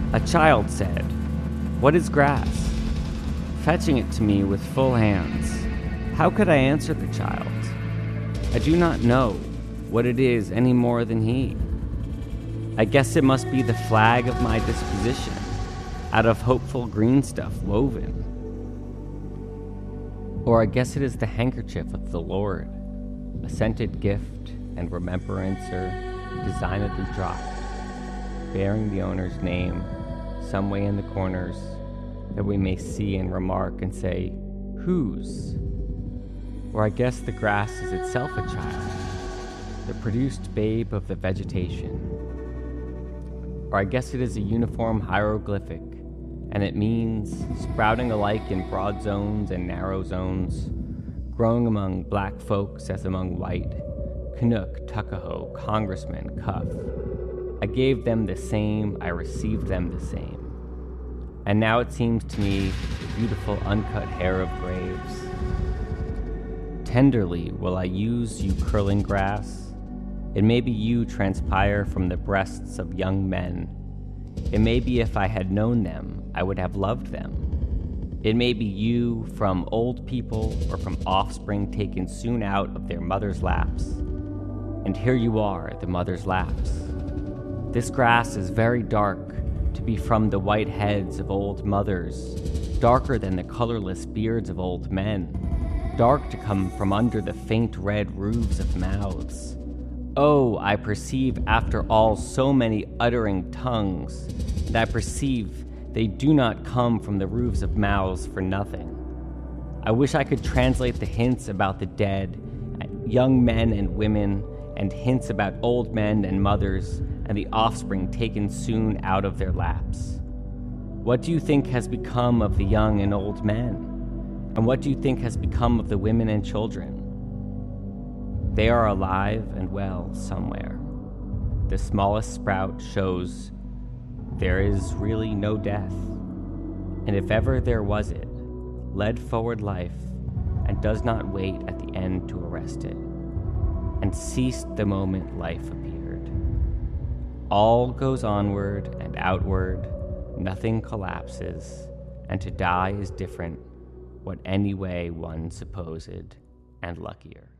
A child said, "What is grass?" Fetching it to me with full hands. How could I answer the child? I do not know what it is any more than he. I guess it must be the flag of my disposition, out of hopeful green stuff woven. Or I guess it is the handkerchief of the Lord, a scented gift and remembrancer designedly dropped, bearing the owner's name some way in the corners, that we may see and remark and say, "Whose?" Or I guess the grass is itself a child, the produced babe of the vegetation. Or I guess it is a uniform hieroglyphic, and it means sprouting alike in broad zones and narrow zones, growing among black folks as among white, Canuck, Tuckahoe, Congressman, Cuff. I gave them the same, I received them the same. And now it seems to me the beautiful uncut hair of graves. Tenderly will I use you curling grass. It may be you transpire from the breasts of young men. It may be if I had known them, I would have loved them. It may be you from old people or from offspring taken soon out of their mother's laps. And here you are at the mother's laps. This grass is very dark, to be from the white heads of old mothers, darker than the colorless beards of old men, dark to come from under the faint red roofs of mouths. Oh, I perceive after all so many uttering tongues, and I perceive they do not come from the roofs of mouths for nothing. I wish I could translate the hints about the dead, young men and women, and hints about old men and mothers, and the offspring taken soon out of their laps. What do you think has become of the young and old men? And what do you think has become of the women and children? They are alive and well somewhere. The smallest sprout shows there is really no death, and if ever there was it, led forward life, and does not wait at the end to arrest it, and ceased the moment life appeared. All goes onward and outward, nothing collapses, and to die is different, what any way one supposed, and luckier.